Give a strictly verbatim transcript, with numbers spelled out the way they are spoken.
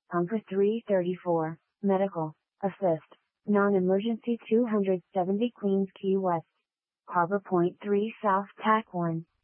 Anchor three thirty-four, Medical, Assist, Non-Emergency two seventy Queens Key West, Harbor Point three South Tack one.